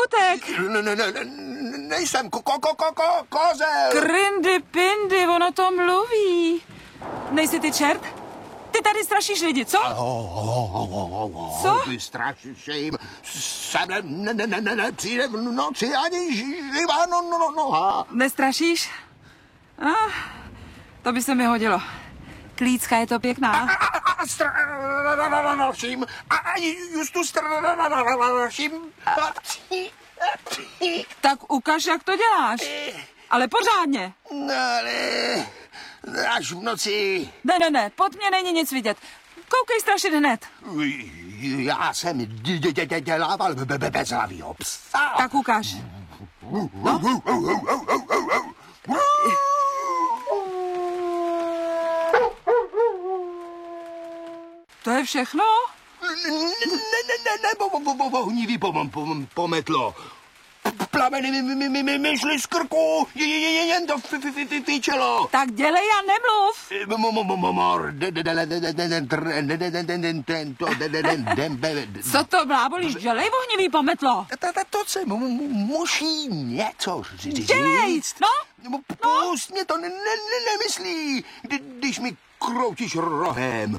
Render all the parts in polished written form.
utek. Nejsem kozel. Krindy pindy, ono to mluví. Nejsi ty čert? Ty tady strašíš lidi, co? Co? Ty strašíš jim. Sem nepřijde v noci ani živá noha. Nestrašíš? To by se mi hodilo. Klícka je to pěkná. Straším. A justu straším. Tak ukaž, jak to děláš. Ale pořádně. Ale až v noci. Ne, pod mě není nic vidět. Koukej strašit hned. Já jsem dělával bezhlavýho psa. Tak ukaž. No. To je všechno? Ne, vohnivý pometlo. Plameny mi šly z krku, jen to fičelo. Tak dělej a nemluv. Co to blábolíš? Dělej, vohnivý pometlo. To se musí něco říct. Dělej, no. Pust mě to nemyslí, když mi kroutíš rohem.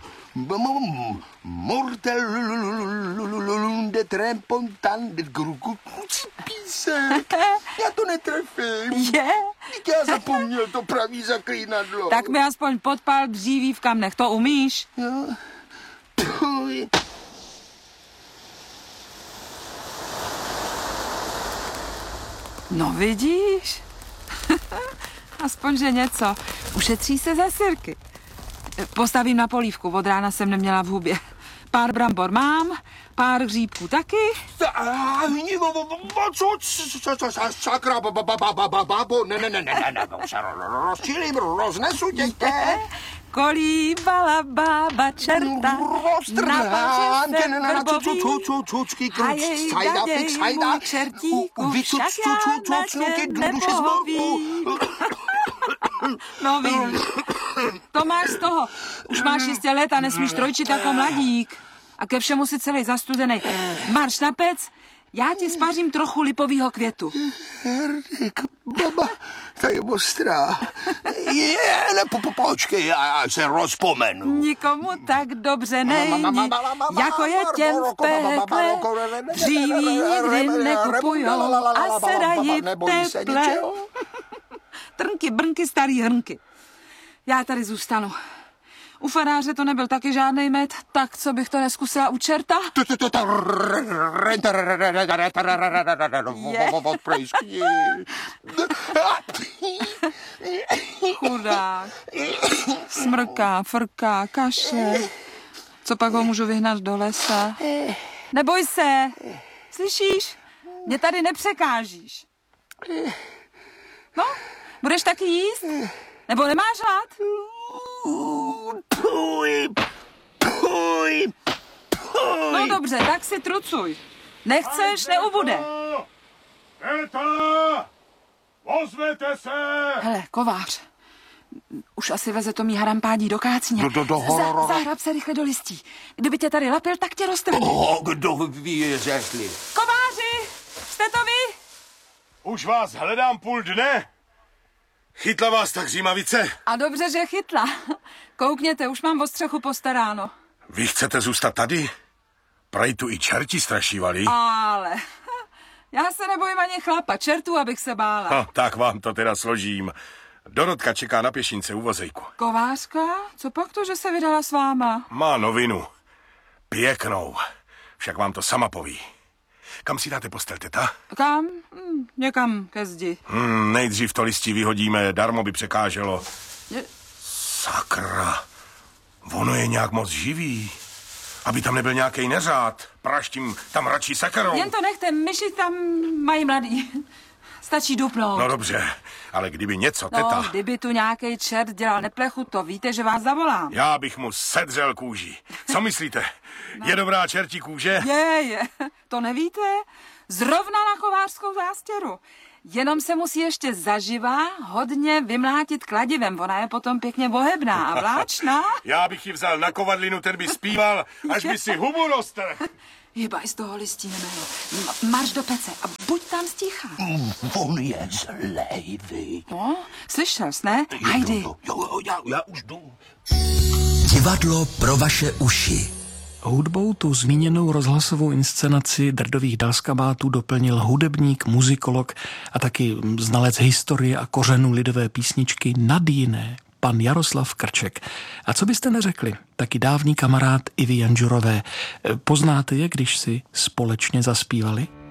Mortelunde trempontan de gruku písek. Já to netrefím. Je? Já zapomněl to pravý zaklínadlo. Tak mi aspoň podpál dříví v kamnech, to umíš? Jo. No vidíš? Aspoň, že něco. Ušetří se za sirky. Postavím na polívku, od rána jsem neměla v hubě. Pár brambor mám, pár hříbků taky. Sakra, babo, ne, se rozčilím, roznesu tě. Kolíbala bába čerta, Roztrhám tě na cucky kruč, sajda, můj čertíku, však já na tě nepoví. No vidíš, to máš z toho. Už máš 6 let a nesmíš trojčit jako mladík. A ke všemu si celý zastudenej. Marš na pec, já ti spařím trochu lipovýho květu. Herdik, baba, ta je ostrá. Počkej, já se rozpomenu. Nikomu tak dobře není, jako je těm v pekle. Dříví nikdy nekupujou a sedají v teple. Trnky, brnky, starý hrnky. Já tady zůstanu. U faráře to nebyl taky žádnej med, tak co bych to neskusila u čerta? Chudák. Smrká, frká, kaše. Co pak ho můžu vyhnat do lesa? Neboj se. Slyšíš? Mě tady nepřekážíš. No, budeš taky jíst? Nebo nemáš hlad? Puj. No dobře, tak si trucuj. Nechceš, neubude. Eta! Ozvěte se! Hele, kovář. Už asi veze to mý harampádí do kácně. Zahrab se rychle do listí. Kdyby tě tady lapil, tak tě roztrhne. Kdo ví, jestli? Kováři, jste to vy? Už vás hledám půl dne. Chytla vás tak římavice? A dobře, že chytla. Koukněte, už mám o střechu postaráno. Vy chcete zůstat tady? Prej tu i čerti strašívali. Ale já se nebojím ani chlapa, čertů, abych se bála. No, tak vám to teda složím. Dorotka čeká na pěšince u vozejku. Kovářka? Co pak to, že se vydala s váma? Má novinu. Pěknou. Však vám to sama poví. Kam si dáte postel, teta? Kam? Někam ke zdi. Nejdřív to listí vyhodíme, darmo by překáželo. Sakra. Ono je nějak moc živý. Aby tam nebyl nějaký neřád. Praštím tam radši sakarou. Jen to nechte, myši tam mají mladý. Stačí dupnout. No dobře, ale kdyby něco, teta... No, kdyby tu nějaký čert dělal neplechu, to víte, že vás zavolám. Já bych mu sedřel kůži. Co myslíte? No. Je dobrá čertí kůže? Je. To nevíte? Zrovna na kovářskou zástěru. Jenom se musí ještě zaživa hodně vymlátit kladivem. Ona je potom pěkně bohebná a vláčná. Já bych ji vzal na kovadlinu, ten by zpíval, až by si hubu roztrhl. Hybaj z toho listínemého. Marš do pece a buď tam sticha. On je zlej, vy. No, slyšel jsi, ne? Hajdy. Jo, já už jdu. Divadlo pro vaše uši. Hudbou tu zmíněnou rozhlasovou inscenaci Drdových dalskabátů doplnil hudebník, muzikolog a taky znalec historie a kořenů lidové písničky nad jiné, pan Jaroslav Krček. A co byste neřekli, taky dávný kamarád Ivy Janžurové. Poznáte je, když si společně zaspívali?